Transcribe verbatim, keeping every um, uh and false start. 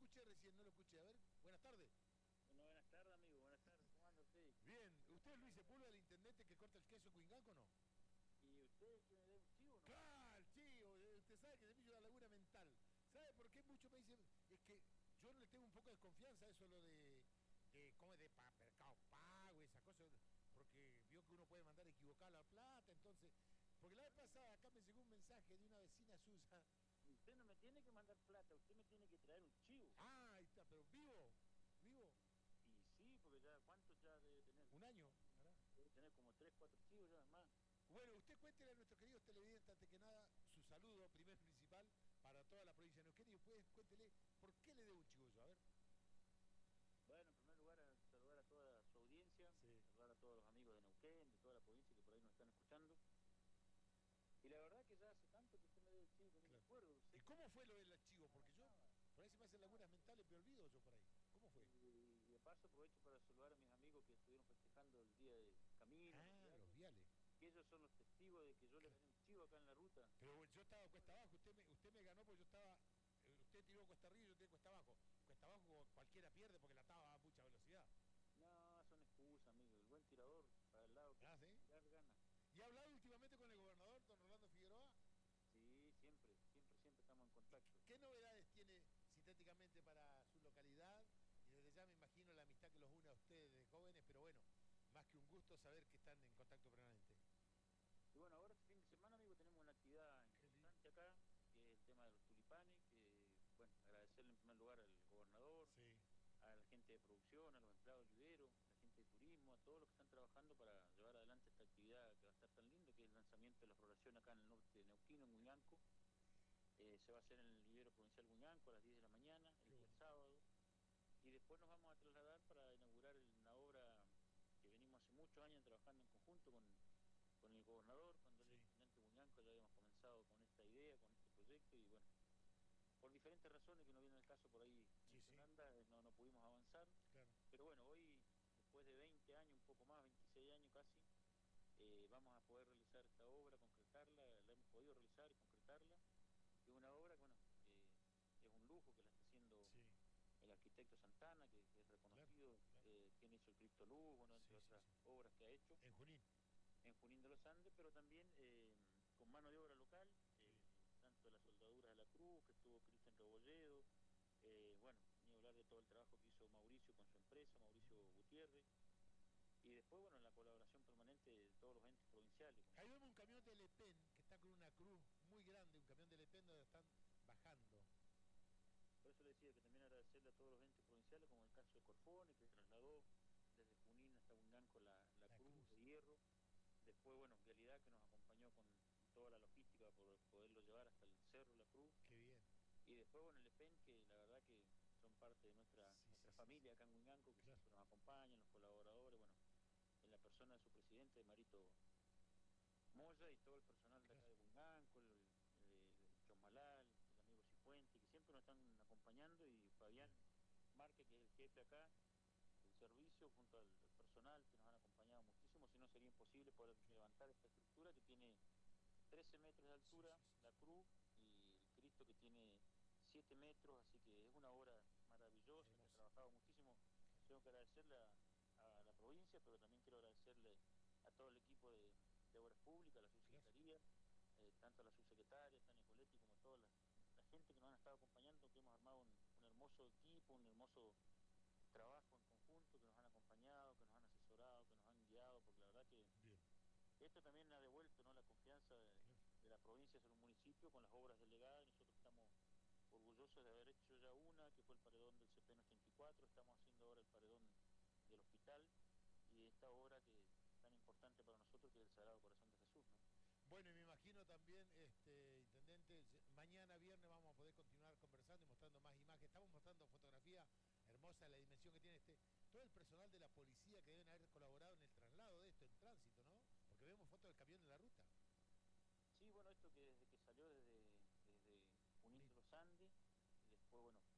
escuché recién, no lo escuché. A ver, buenas tardes. Bueno, buenas tardes, amigo. Buenas tardes. ¿Cómo anda usted? Bien, ¿usted es Luis Sepúlveda, el intendente que corta el queso en Cuingaco o no? ¿Y usted que me dé un chivo nomás? ¡Claro, chivo! Usted sabe que Semillo da laguna mental. ¿Sabe por qué muchos me dicen? Es que yo le tengo un poco de desconfianza a eso, lo de, de ¿cómo es? De pa, mercado pago, esa cosa, porque vio que uno puede mandar equivocada la plata, entonces... Porque la vez pasada acá me llegó un mensaje de una vecina suya. Usted no me tiene que mandar plata, usted me tiene que traer un chivo. Ah, ahí está, pero vivo, vivo. Y sí, porque ya, ¿cuántos ya debe tener? Un año, ¿verdad? Debe tener como tres, cuatro chivos ya más. Bueno, usted cuéntele a nuestros queridos televidentes, antes que nada, su saludo primer principal para toda la provincia de Neuquén y después cuéntele por qué le debo un chigollo, a ver. Bueno, en primer lugar, a saludar a toda su audiencia, Sí. saludar a todos los amigos de Neuquén, de toda la provincia que por ahí nos están escuchando. Y la verdad que ya hace tanto que usted me dio el chivo que no me Claro. acuerdo. ¿Y Sé cómo que fue lo del archivo? Porque yo, por ahí se me hacen lagunas mentales, me olvido yo por ahí. ¿Cómo fue? Y de paso aprovecho para saludar a mis amigos que estuvieron festejando el día de Camilo, los Ah, los viales, viales. que ellos son los testigos de que yo les Claro. gané un chivo acá en la ruta. Pero yo estaba cuesta abajo, usted me, usted me ganó porque yo estaba, eh, usted tiró cuesta arriba y yo tiré cuesta abajo. Cuesta abajo cualquiera pierde porque la estaba a mucha velocidad. No, son excusas, amigo. El buen tirador, para el lado que Ah, tiene que ¿sí? tirar, gana. ¿Y ha hablado últimamente con el gobernador, don Rolando Figueroa? Sí, siempre, siempre, siempre estamos en ¿Y contacto. qué novedades tiene sintéticamente para su localidad? Y desde ya me imagino la amistad que los une a ustedes de jóvenes, pero bueno, más que un gusto saber que están en contacto permanente. Y bueno, ahora este fin de semana, amigo, tenemos una actividad Qué lindo. importante acá, que es el tema de los tulipanes, que, bueno, agradecerle en primer lugar al gobernador, Sí, a la gente de producción, a los empleados oliveros, a la gente de turismo, a todos los que están trabajando para llevar adelante esta actividad que va a estar tan lindo, que es el lanzamiento de la floración acá en el norte de Neuquén, en Huñanco. Eh, se va a hacer en el vivero provincial Huñanco a las diez de la mañana, el qué día bonito. sábado. Y después nos vamos a trasladar para inaugurar una obra que venimos hace muchos años trabajando en conjunto con, con el gobernador, cuando él era Sí, intendente de Huñanco ya habíamos comenzado con esta idea, con este proyecto, y bueno, por diferentes razones que no viene el caso por ahí sí, sí, mencionando, eh, no, no pudimos avanzar. claro. Pero bueno, hoy, después de veinte años, un poco más, veintiséis años casi, eh, vamos a poder realizar esta obra, concretarla, la hemos podido realizar y concretarla. Es una obra que, bueno, eh, es un lujo que la está haciendo Sí, el arquitecto Santana, que, que es claro, reconocido, claro. eh, quien hizo el Cristo Luz, bueno, entre Sí, sí, otras sí. obras que ha hecho En Junín. en Junín de los Andes, pero también eh, con mano de obra local, Qué bien. eh, tanto de las soldaduras de la Cruz, que estuvo Cristian Rebolledo, eh, bueno, ni hablar de todo el trabajo que hizo Mauricio con su empresa, Mauricio Gutiérrez, y después, bueno, la colaboración permanente de todos los entes provinciales, como Ahí vemos un camión de Le Pen que está con una cruz muy grande, un camión de Le Pen donde están bajando. por eso le decía que también agradecerle a todos los entes provinciales, como el caso de Corfone, que trasladó desde Junín hasta Huñanco la, la La cruz de cruz. hierro. Después, bueno, Vialidad, que nos acompañó con toda la logística por poderlo llevar hasta el Cerro La Cruz. Qué bien. Y después, bueno, el E P E N, que la verdad que son parte de nuestra, Sí, sí, nuestra sí, sí. familia acá en Huñanco, que Claro. siempre nos acompañan, los colaboradores, bueno, en la persona de su presidente, Marito Moya, y todo el personal de acá Claro. de Huñanco, el, el, el Chosmalal, el amigo Cifuente, que siempre nos están acompañando, y Bien. Fabián Márquez, que es el jefe acá del servicio, junto al, al personal que nos han acompañado muchísimo, si no sería imposible poder Claro. levantar esta estructura que tiene trece metros de Sí, altura, sí, sí, la sí. cruz, y el Cristo que tiene siete metros, así que es una obra maravillosa, que ha Hermoso. trabajado muchísimo. Claro. Tengo que agradecerle a, a la provincia, pero también quiero agradecerle a todo el equipo de, de Obras Públicas, a la Claro. subsecretaría, eh, tanto a la subsecretaria, Tania Coletti, como a toda la, la gente que nos han estado acompañando, que hemos armado un, un hermoso equipo, un hermoso trabajo en conjunto, que nos han acompañado, que nos han asesorado, que nos han guiado, porque la verdad que Bien. esto también ha devuelto, ¿no?, la confianza de, Claro. de la provincia hacia el municipio con las obras delegadas, y nosotros estamos orgullosos de haber hecho ya una, que fue el paredón del C P N ochenta y cuatro, estamos haciendo ahora el paredón del hospital, y esta obra que es tan importante para nosotros, que es el Sagrado Corazón de Jesús, ¿no? Bueno, y me imagino también, este, intendente, mañana viernes vamos a poder continuar conversando y mostrando más imágenes. Estamos mostrando fotografía hermosa de la dimensión que tiene este, todo el personal de la policía que deben haber colaborado en el traslado de esto, en tránsito, ¿no? Porque vemos fotos del camión en la ruta. Sí, bueno, esto que desde que salió desde, desde Junín Junín. de los Andes, después, bueno,